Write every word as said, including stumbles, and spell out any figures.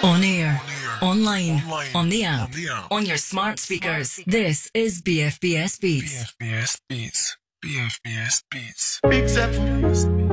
On air, On air, online, online, on the app, on the app, on your smart speakers. This is B F B S Beats. B F B S Beats. B F B S Beats. Big Seven.